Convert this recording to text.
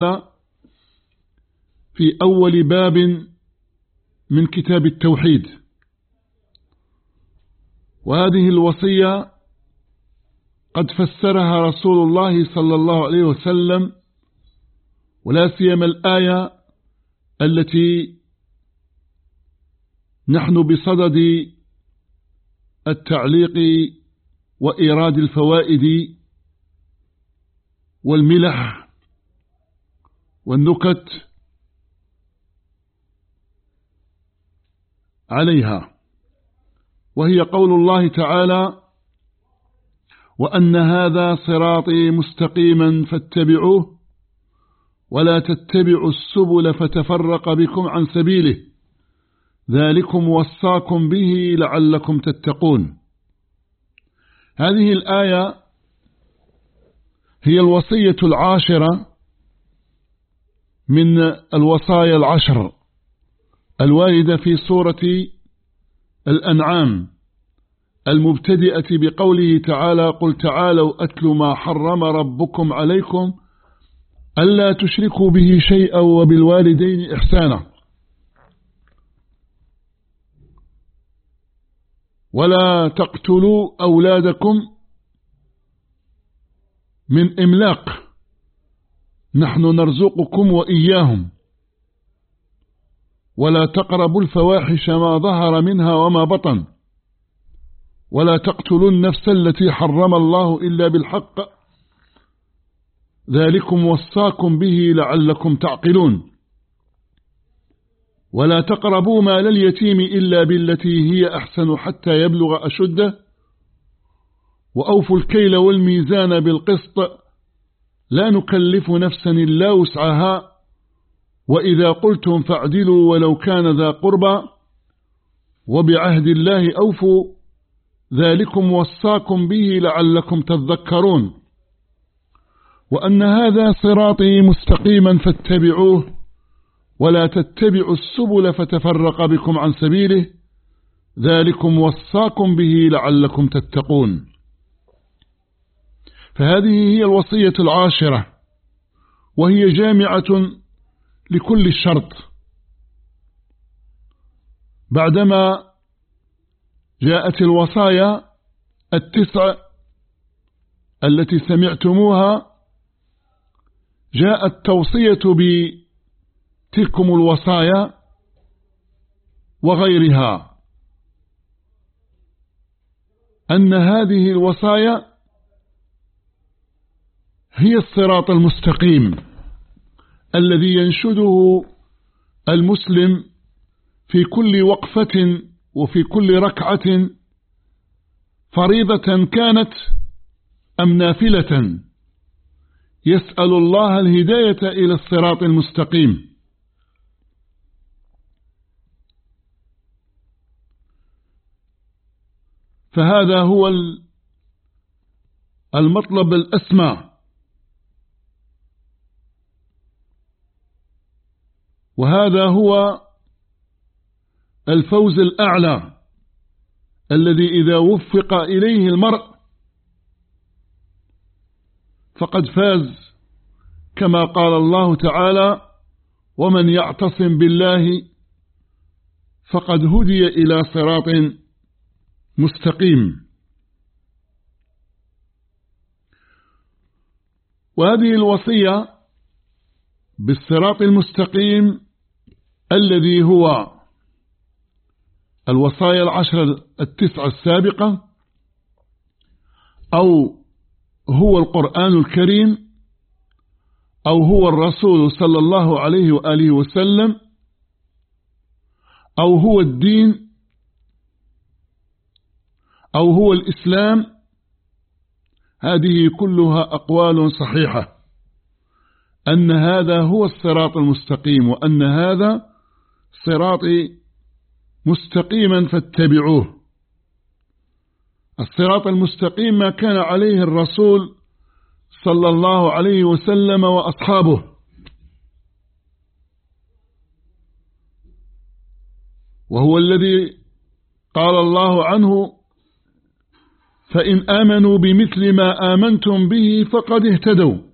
في أول باب من كتاب التوحيد. وهذه الوصية قد فسرها رسول الله صلى الله عليه وسلم، ولا سيما الآية التي نحن بصدد التعليق وإيراد الفوائد والملح والنكت عليها، وهي قول الله تعالى: وأن هذا صراطي مستقيما فاتبعوه ولا تتبعوا السبل فتفرق بكم عن سبيله ذلكم وصاكم به لعلكم تتقون. هذه الآية هي الوصية العاشرة من الوصايا العشر الواردة في سورة الأنعام المبتدئة بقوله تعالى: قل تعالوا أتل ما حرم ربكم عليكم ألا تشركوا به شيئا وبالوالدين إحسانا ولا تقتلوا أولادكم من إملاق نحن نرزقكم وإياهم ولا تقربوا الفواحش ما ظهر منها وما بطن ولا تقتلوا النفس التي حرم الله إلا بالحق ذلكم وصاكم به لعلكم تعقلون ولا تقربوا مال اليتيم إلا بالتي هي أحسن حتى يبلغ أشده وأوفوا الكيل والميزان بالقسط لا نكلف نفسا إلا وسعها وإذا قلتم فاعدلوا ولو كان ذا قربى وبعهد الله أوفوا ذلكم وصاكم به لعلكم تذكرون وأن هذا صراطي مستقيما فاتبعوه ولا تتبعوا السبل فتفرق بكم عن سبيله ذلكم وصاكم به لعلكم تتقون. فهذه هي الوصية العاشرة، وهي جامعة لكل الشرط. بعدما جاءت الوصايا التسع التي سمعتموها، جاءت التوصية بتلكم الوصايا وغيرها، أن هذه الوصايا هي الصراط المستقيم الذي ينشده المسلم في كل وقفة وفي كل ركعة، فريضة كانت أم نافلة، يسأل الله الهداية إلى الصراط المستقيم. فهذا هو المطلب الأسمى، وهذا هو الفوز الأعلى الذي إذا وفق إليه المرء فقد فاز، كما قال الله تعالى: ومن يعتصم بالله فقد هدي إلى صراط مستقيم. وهذه الوصية بالصراط المستقيم الذي هو الوصايا العشر التسعة السابقة، أو هو القرآن الكريم، أو هو الرسول صلى الله عليه وآله وسلم، أو هو الدين، أو هو الإسلام، هذه كلها أقوال صحيحة أن هذا هو الصراط المستقيم، وأن هذا صراطي مستقيما فاتبعوه. الصراط المستقيم ما كان عليه الرسول صلى الله عليه وسلم وأصحابه، وهو الذي قال الله عنه: فإن آمنوا بمثل ما آمنتم به فقد اهتدوا